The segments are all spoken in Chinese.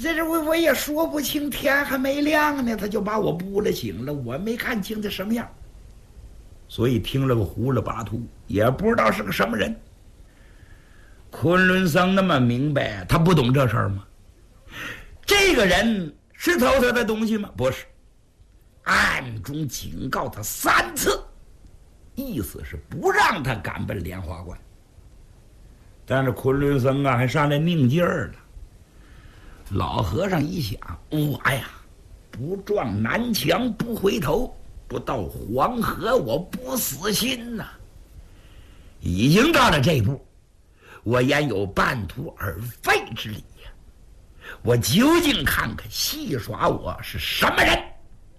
这我也说不清，天还没亮呢，他就把我拨了醒了，我没看清他什么样，所以听了个糊里巴涂，也不知道是个什么人。昆仑僧那么明白，他不懂这事儿吗？这个人是偷他的东西吗？不是，暗中警告他3次，意思是不让他赶奔莲花关。但是昆仑僧啊，还上来拧劲儿了。老和尚一想，我呀，不撞南墙不回头，不到黄河我不死心呐。已经到了这一步，我焉有半途而废之理呀？我究竟看看戏耍我是什么人。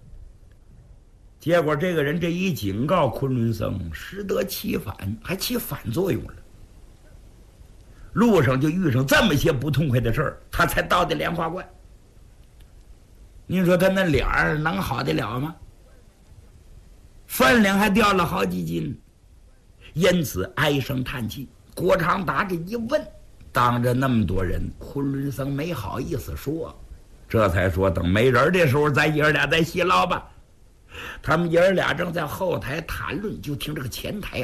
结果这个人这一警告，昆仑僧适得其反，还起反作用了。路上就遇上这么些不痛快的事儿，他才到的莲花关。你说他那脸儿能好得了吗？分量还掉了好几斤，因此唉声叹气。郭长达这一问，当着那么多人，昆仑僧没好意思说，这才说等没人的时候，咱爷儿俩再细唠吧。他们爷儿俩正在后台谈论，就听这个前台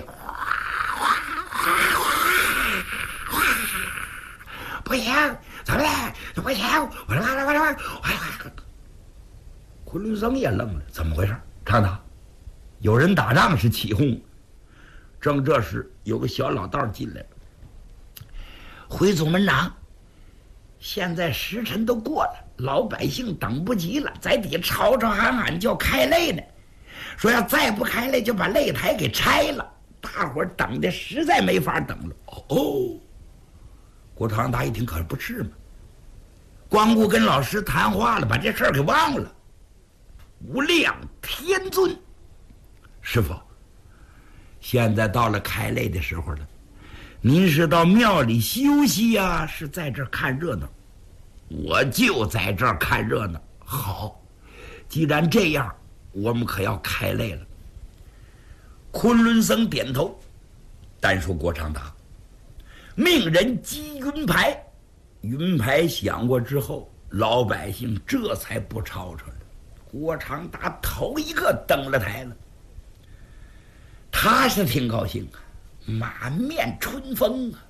不行，怎么了？不行！我昆仑僧也愣了，怎么回事？长达，有人打仗是起哄。正这时，有个小老道进来了。回总门长，现在时辰都过了，老百姓等不及了，在底吵吵喊喊叫开擂呢，说要再不开擂就把擂台给拆了。大伙儿等的实在没法等了。哦。郭长达一听，可不是嘛，光顾跟老师谈话了，把这事儿给忘了。无量天尊，师父，现在到了开擂的时候了，您是到庙里休息呀，是在这儿看热闹？我就在这儿看热闹。好，既然这样，我们可要开擂了。昆仑僧点头，单说郭长达命人击云牌，云牌响过之后，老百姓这才不吵吵了。郭长达头一个登了台了，他是挺高兴啊，满面春风啊。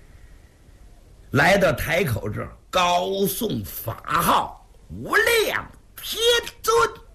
来到台口这儿，高诵法号无量天尊。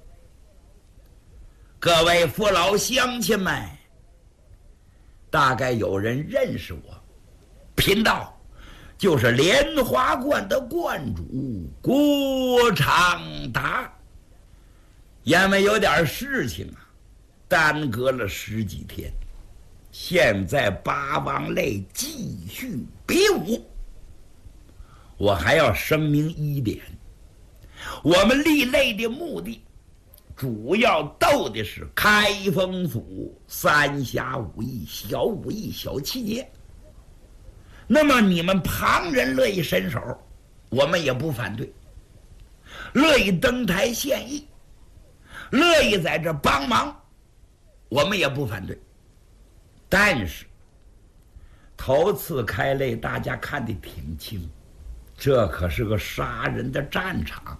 各位父老乡亲们，大概有人认识我，贫道就是莲花观的观主郭长达。因为有点事情啊，耽搁了10几天，现在八王擂继续比武。我还要声明一点，我们立擂的目的主要斗的是开封府三峡武艺、小武艺、小七节。那么你们旁人乐意伸手，我们也不反对；乐意登台献艺，乐意在这帮忙，我们也不反对。但是头次开擂，大家看得挺清，这可是个杀人的战场，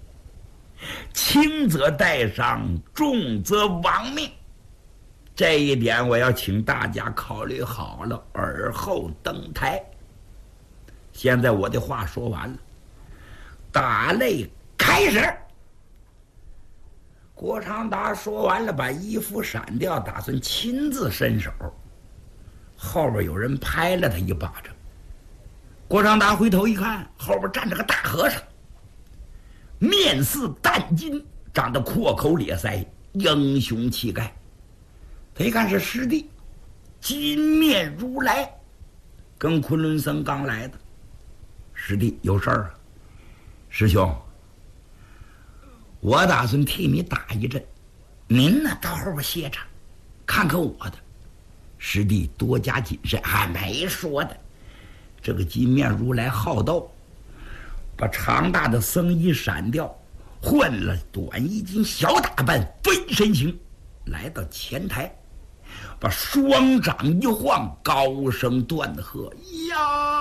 轻则带伤，重则亡命。这一点我要请大家考虑好了，而后登台。现在我的话说完了，打擂开始。郭长达说完了，把衣服闪掉，打算亲自伸手。后边有人拍了他一巴掌。郭长达回头一看，后边站着个大和尚，面似淡金，长得阔口咧腮，英雄气概。他一看是师弟，金面如来，跟昆仑僧刚来的。师弟有事儿啊？师兄，我打算替你打一阵，您呢到后边歇场，看看我的。师弟多加谨慎，还没说的。这个金面如来好斗，把长大的僧衣闪掉，换了短衣襟小打扮，飞身形来到前台，把双掌一晃，高声断喝：呀！